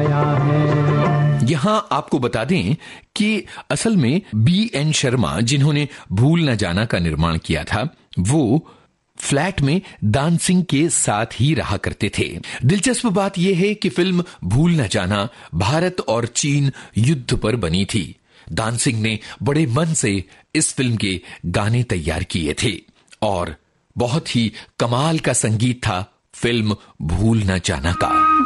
आया है। यहां आपको बता दें कि असल में B.N. शर्मा, जिन्होंने भूल न जाना का निर्माण किया था, वो फ्लैट में दान सिंह के साथ ही रहा करते थे। दिलचस्प बात यह है कि फिल्म भूल न जाना भारत और चीन युद्ध पर बनी थी। दान सिंह ने बड़े मन से इस फिल्म के गाने तैयार किए थे और बहुत ही कमाल का संगीत था फिल्म भूल न जाना का।